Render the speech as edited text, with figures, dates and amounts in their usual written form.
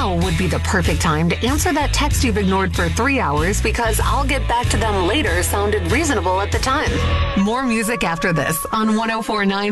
Now would be the perfect time to answer that text you've ignored for 3 hours because I'll get back to them later sounded reasonable at the time. More music after this on 104.9